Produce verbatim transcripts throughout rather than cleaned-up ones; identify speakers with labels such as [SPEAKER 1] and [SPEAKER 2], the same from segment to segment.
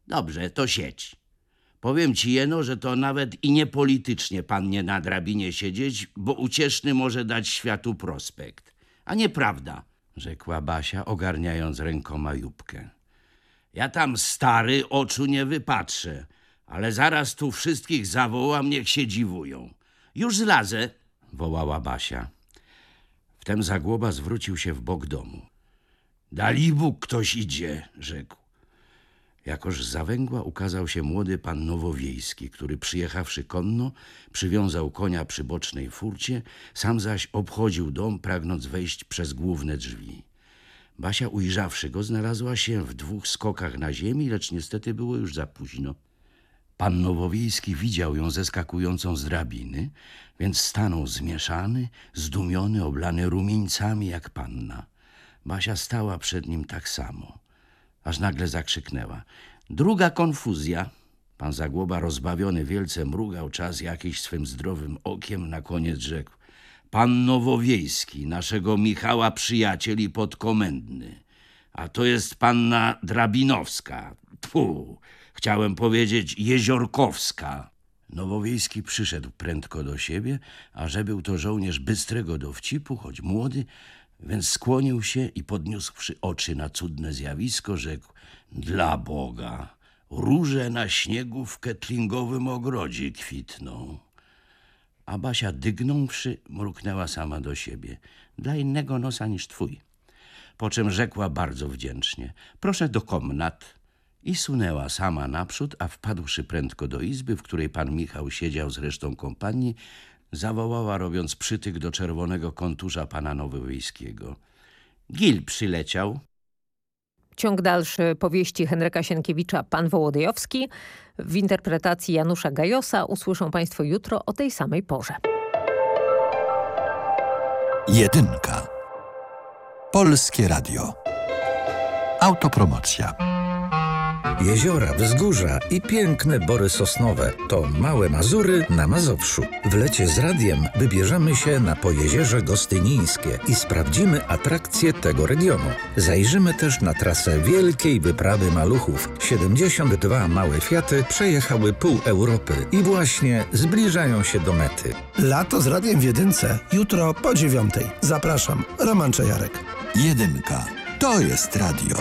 [SPEAKER 1] Dobrze, to siedź. Powiem ci jeno, że to nawet i niepolitycznie pan nie na drabinie siedzieć, bo ucieszny może dać światu prospekt. A nieprawda, rzekła Basia, ogarniając rękoma Jupkę. Ja tam stary oczu nie wypatrzę, ale zaraz tu wszystkich zawołam, niech się dziwują. Już zlazę, wołała Basia. Wtem Zagłoba zwrócił się w bok domu. Dalibóg ktoś idzie, rzekł. Jakoż z zawęgła ukazał się młody pan Nowowiejski, który przyjechawszy konno, przywiązał konia przy bocznej furcie, sam zaś obchodził dom, pragnąc wejść przez główne drzwi. Basia, ujrzawszy go, znalazła się w dwóch skokach na ziemi, lecz niestety było już za późno. Pan Nowowiejski widział ją zeskakującą z drabiny, więc stanął zmieszany, zdumiony, oblany rumieńcami jak panna. Basia stała przed nim tak samo, aż nagle zakrzyknęła. Druga konfuzja. Pan Zagłoba, rozbawiony, wielce mrugał czas jakiś swym zdrowym okiem, na koniec rzekł. Pan Nowowiejski, naszego Michała przyjaciel i podkomendny. A to jest panna Drabinowska. Tfu, chciałem powiedzieć Jeziorkowska. Nowowiejski przyszedł prędko do siebie, a że był to żołnierz bystrego dowcipu, choć młody, więc skłonił się i podniósłszy oczy na cudne zjawisko, rzekł. Dla Boga, róże na śniegu w ketlingowym ogrodzie kwitną. A Basia, dygnąwszy, mruknęła sama do siebie. Dla innego nosa niż twój. Po czym rzekła bardzo wdzięcznie. Proszę do komnat. I sunęła sama naprzód, a wpadłszy prędko do izby, w której pan Michał siedział z resztą kompanii, zawołała, robiąc przytyk do czerwonego kontusza pana Nowowiejskiego. Gil przyleciał.
[SPEAKER 2] Ciąg dalszy powieści Henryka Sienkiewicza Pan Wołodyjowski w interpretacji Janusza Gajosa usłyszą państwo jutro o tej samej porze.
[SPEAKER 3] Jedynka. Polskie Radio. Autopromocja.
[SPEAKER 4] Jeziora, wzgórza i piękne bory sosnowe to małe Mazury na Mazowszu. W lecie z radiem wybierzemy się na Pojezierze Gostynińskie i sprawdzimy atrakcje tego regionu. Zajrzymy też na trasę wielkiej wyprawy maluchów. siedemdziesiąt dwa małe Fiaty przejechały pół Europy i właśnie zbliżają się do mety.
[SPEAKER 5] Lato z radiem w Jedynce. Jutro po dziewiątej. Zapraszam. Roman Czajarek.
[SPEAKER 3] Jedynka. To jest radio.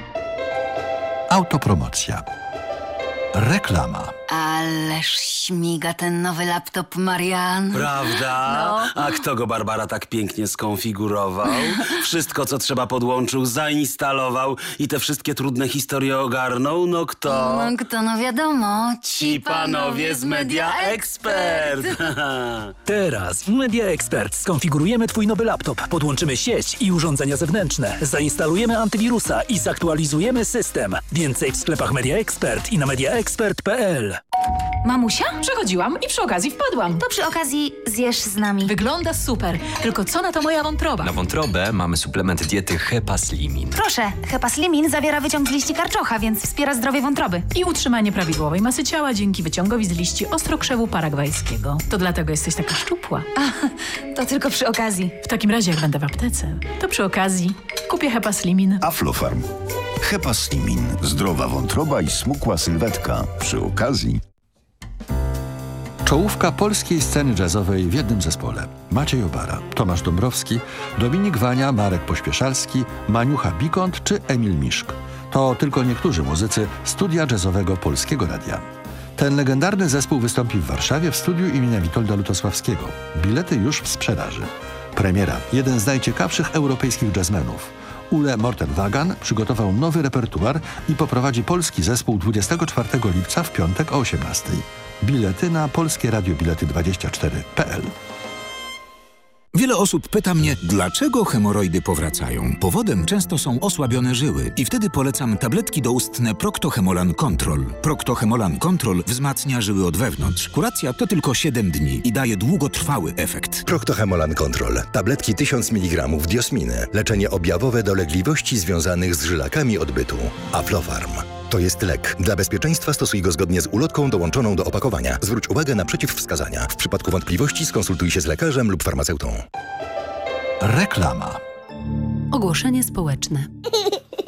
[SPEAKER 3] Autopromocja. Reklama.
[SPEAKER 6] Ależ śmiga ten nowy laptop, Marian.
[SPEAKER 7] Prawda? No. A kto go, Barbara, tak pięknie skonfigurował? Wszystko, co trzeba, podłączył, zainstalował i te wszystkie trudne historie ogarnął? No kto?
[SPEAKER 6] No kto, no wiadomo.
[SPEAKER 7] Ci panowie z Media Expert.
[SPEAKER 8] Teraz w Media Expert skonfigurujemy twój nowy laptop, podłączymy sieć i urządzenia zewnętrzne, zainstalujemy antywirusa i zaktualizujemy system. Więcej w sklepach Media Expert i na media expert kropka p l.
[SPEAKER 9] Mamusia? Przechodziłam i przy okazji wpadłam.
[SPEAKER 6] To przy okazji zjesz z nami.
[SPEAKER 9] Wygląda super, tylko co na to moja wątroba?
[SPEAKER 10] Na wątrobę mamy suplement diety Hepaslimin.
[SPEAKER 6] Proszę, Hepaslimin zawiera wyciąg z liści karczocha, więc wspiera zdrowie wątroby.
[SPEAKER 9] I utrzymanie prawidłowej masy ciała dzięki wyciągowi z liści ostrokrzewu paragwajskiego. To dlatego jesteś taka szczupła.
[SPEAKER 6] A, to tylko przy okazji.
[SPEAKER 9] W takim razie, jak będę w aptece, to przy okazji kupię Hepaslimin.
[SPEAKER 11] Aflofarm. Hepaslimin. Zdrowa wątroba i smukła sylwetka. Przy okazji.
[SPEAKER 3] Czołówka polskiej sceny jazzowej w jednym zespole. Maciej Obara, Tomasz Dąbrowski, Dominik Wania, Marek Pośpieszalski, Maniucha Bikont czy Emil Miszk. To tylko niektórzy muzycy studia jazzowego Polskiego Radia. Ten legendarny zespół wystąpi w Warszawie w studiu imienia Witolda Lutosławskiego. Bilety już w sprzedaży. Premiera. Jeden z najciekawszych europejskich jazzmenów. Ule Morten-Wagan przygotował nowy repertuar i poprowadzi polski zespół dwudziestego czwartego lipca w piątek o osiemnastej. Bilety na polskie radio bilety dwadzieścia cztery kropka p l.
[SPEAKER 12] Wiele osób pyta mnie, dlaczego hemoroidy powracają. Powodem często są osłabione żyły i wtedy polecam tabletki doustne Procto-Hemolan Control. Procto-Hemolan Control wzmacnia żyły od wewnątrz. Kuracja to tylko siedem dni i daje długotrwały efekt.
[SPEAKER 13] Procto-Hemolan Control. Tabletki tysiąc miligramów diosminy. Leczenie objawowe dolegliwości związanych z żylakami odbytu. Aflofarm. To jest lek. Dla bezpieczeństwa stosuj go zgodnie z ulotką dołączoną do opakowania. Zwróć uwagę na przeciwwskazania. W przypadku wątpliwości skonsultuj się z lekarzem lub farmaceutą.
[SPEAKER 3] Reklama.
[SPEAKER 14] Ogłoszenie społeczne.